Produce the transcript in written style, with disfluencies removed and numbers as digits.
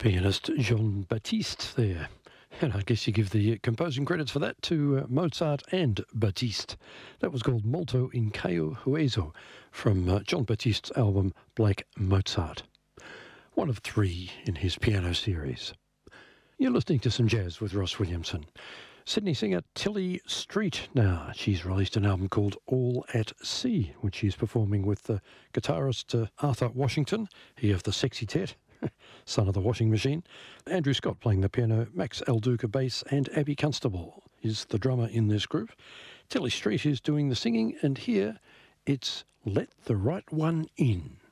Pianist Jean-Baptiste there. And I guess you give the composing credits for that to Mozart and Batiste. That was called Molto in Caio Hueso from Jean-Baptiste's album Black Mozart. One of three in his piano series. You're listening to some jazz with Ross Williamson. Sydney singer Tilly Street now. She's released an album called All at Sea, which she's performing with the guitarist Arthur Washington, he of the Sexy Tet, son of the washing machine, Andrew Scott playing the piano, Max El Duca bass, and Abby Constable is the drummer in this group. Tilly Street is doing the singing, and here it's Let the Right One In.